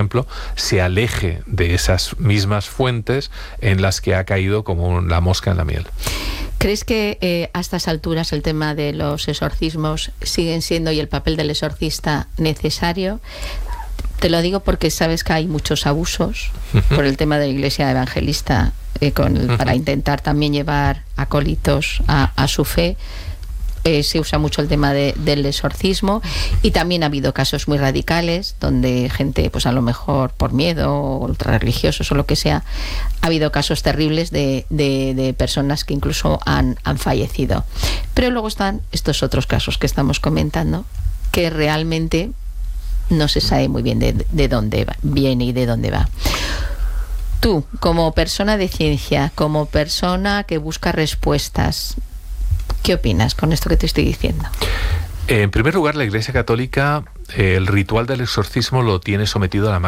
ejemplo, se aleje de esas mismas fuentes en las que ha caído como la mosca en la miel. ¿Crees que a estas alturas el tema de los exorcismos siguen siendo, y el papel del exorcista, necesario? Te lo digo porque sabes que hay muchos abusos por el tema de la Iglesia evangelista para intentar también llevar acólitos a su fe. Se usa mucho el tema del exorcismo, y también ha habido casos muy radicales donde gente, pues a lo mejor por miedo, o ultrarreligiosos o lo que sea, ha habido casos terribles de personas que incluso han fallecido. Pero luego están estos otros casos que estamos comentando, que realmente no se sabe muy bien de dónde viene y de dónde va. Tú, como persona de ciencia, como persona que busca respuestas, ¿qué opinas con esto que te estoy diciendo? En primer lugar, la Iglesia Católica, el ritual del exorcismo lo tiene sometido a la